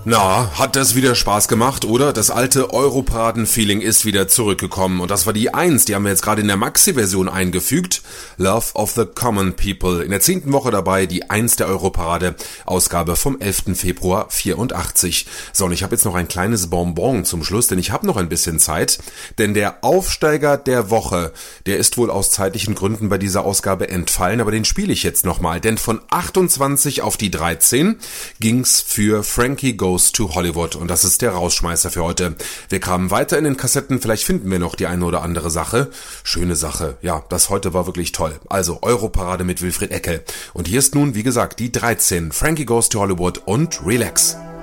Na, hat das wieder Spaß gemacht, oder? Das alte Europaraden-Feeling ist wieder zurückgekommen. Und das war die 1, die haben wir jetzt gerade in der Maxi-Version eingefügt. Love of the Common People. In der 10. Woche dabei die 1 der Europarade, Ausgabe vom 11. Februar 84. So, und ich habe jetzt noch ein kleines Bonbon zum Schluss, denn ich habe noch ein bisschen Zeit. Denn der Aufsteiger der Woche, der ist wohl aus zeitlichen Gründen bei dieser Ausgabe entfallen, aber den spiele ich jetzt nochmal. Denn von 28 auf die 13 ging's für Frankie Goes to Hollywood und das ist der Rausschmeißer für heute. Wir kramen weiter in den Kassetten, vielleicht finden wir noch die eine oder andere Sache. Schöne Sache, ja, das heute war wirklich toll. Also Europarade mit Wilfried Eckel. Und hier ist nun, wie gesagt, die 13, Frankie Goes to Hollywood und Relax.